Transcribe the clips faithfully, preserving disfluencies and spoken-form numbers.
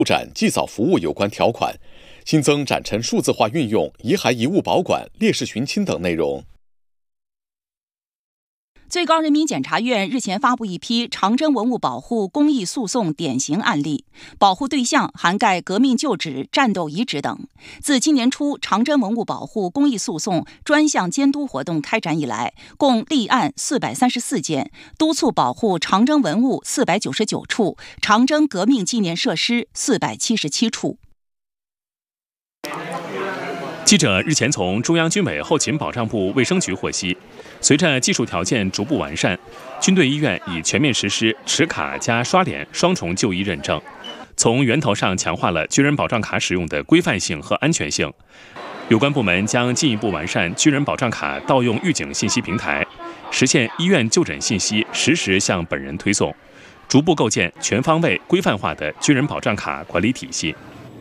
展祭扫服务有关条款，新增展陈数字化运用、遗骸遗物保管、烈士寻亲等内容。 最高人民检察院日前发布一批长征文物保护公益诉讼典型案例，保护对象涵盖革命旧址、战斗遗址等。自今年初长征文物保护公益诉讼专项监督活动开展以来，共立案四百三十四件，督促保护长征文物四百九十九处，长征革命纪念设施四百七十七处。 记者日前从中央军委后勤保障部卫生局获悉，随着技术条件逐步完善，军队医院已全面实施持卡加刷脸双重就医认证，从源头上强化了军人保障卡使用的规范性和安全性。有关部门将进一步完善军人保障卡盗用预警信息平台，实现医院就诊信息实时向本人推送，逐步构建全方位规范化的军人保障卡管理体系。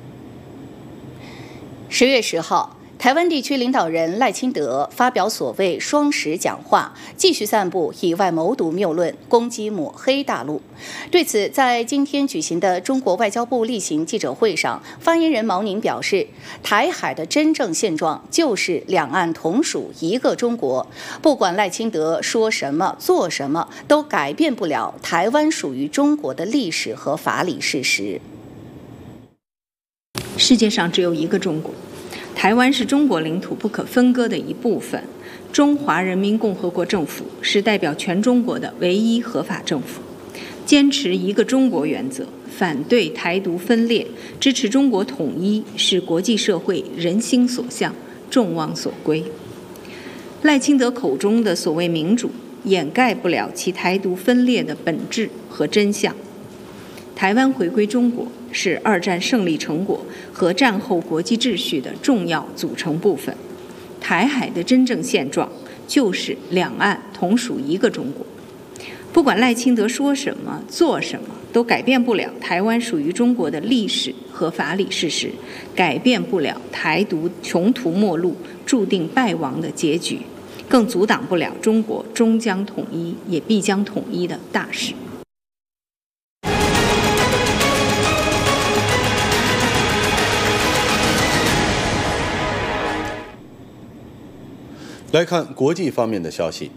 十月十号，台湾地区领导人赖清德发表所谓双十讲话，继续散布以外谋独谬论，攻击抹黑大陆。对此，在今天举行的中国外交部例行记者会上，发言人毛宁表示，台海的真正现状就是两岸同属一个中国，不管赖清德说什么做什么，都改变不了台湾属于中国的历史和法理事实。 世界上只有一个中国，台湾是中国领土不可分割的一部分，中华人民共和国政府是代表全中国的唯一合法政府，坚持一个中国原则，反对台独分裂，支持中国统一，是国际社会人心所向，众望所归。赖清德口中的所谓民主，掩盖不了其台独分裂的本质和真相。台湾回归中国是二战胜利成果和战后国际秩序的重要组成部分。台海的真正现状就是两岸同属一个中国。不管赖清德说什么做什么，都改变不了台湾属于中国的历史和法理事实，改变不了台独穷途末路、注定败亡的结局，更阻挡不了中国终将统一也必将统一的大事。 来看国际方面的消息。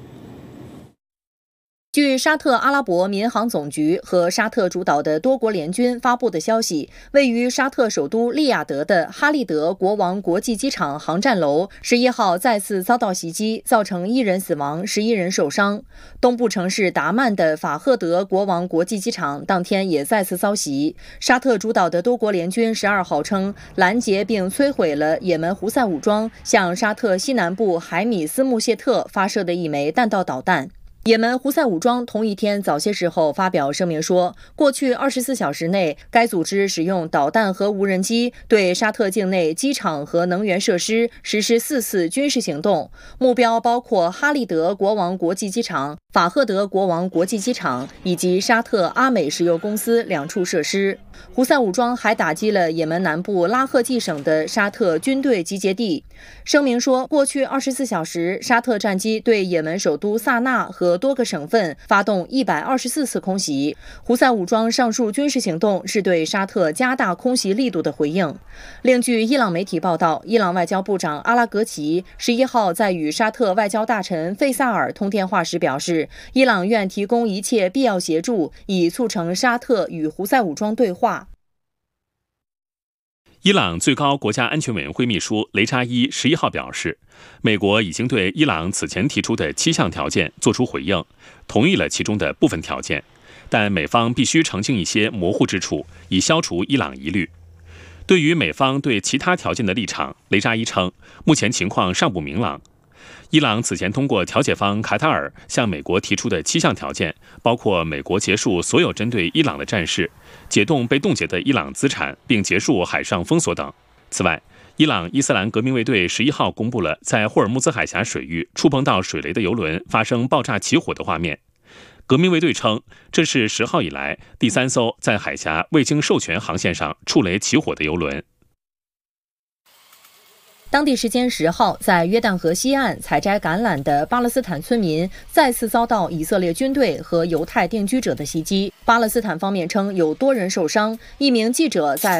据沙特阿拉伯民航总局和沙特主导的多国联军发布的消息，位于沙特首都利雅得的哈利德国王国际机场航站楼十一号再次遭到袭击，造成一人死亡，十一人受伤。东部城市达曼的法赫德国王国际机场当天也再次遭袭。沙特主导的多国联军十二号称，拦截并摧毁了也门胡塞武装向沙特西南部海米斯穆谢特发射的一枚弹道导弹。也门胡塞武装同一天早些时候发表声明说，过去二十四小时内，该组织使用导弹和无人机对沙特境内机场和能源设施实施四次军事行动，目标包括哈利德国王国际机场、法赫德国王国际机场以及沙特阿美石油公司两处设施。胡塞武装还打击了也门南部拉赫季省的沙特军队集结地。声明说，过去二十四小时，沙特战机对也门首都萨那和多个省份发动一百二十四次空袭。胡塞武装上述军事行动是对沙特加大空袭力度的回应。另据伊朗媒体报道，伊朗外交部长阿拉格齐十一号在与沙特外交大臣费萨尔通电话时表示，伊朗愿提供一切必要协助，以促成沙特与胡塞武装对话。 伊朗最高国家安全委员会秘书雷扎伊十一号表示，美国已经对伊朗此前提出的七项条件作出回应，同意了其中的部分条件，但美方必须澄清一些模糊之处，以消除伊朗疑虑。对于美方对其他条件的立场，雷扎伊称，目前情况尚不明朗。伊朗此前通过调解方卡塔尔向美国提出的七项条件，包括美国结束所有针对伊朗的战事，解冻被冻结的伊朗资产，并结束海上封锁等。此外，伊朗伊斯兰革命卫队十一号公布了在霍尔木兹海峡水域触碰到水雷的油轮发生爆炸起火的画面。革命卫队称，这是十号以来第三艘在海峡未经授权航线上触雷起火的油轮。 当地时间十号，在约旦河西岸采摘橄榄的巴勒斯坦村民再次遭到以色列军队和犹太定居者的袭击。巴勒斯坦方面称有多人受伤，一名记者在